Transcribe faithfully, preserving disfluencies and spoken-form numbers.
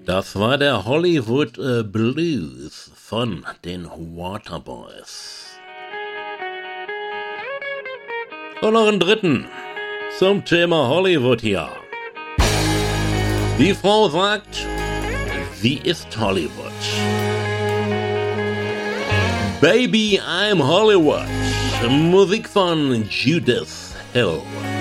Das war der Hollywood äh, Blues von den Waterboys. Und noch einen dritten zum Thema Hollywood hier. Die Frau sagt, sie ist Hollywood. Baby, I'm Hollywood. Musik von Judith Hill.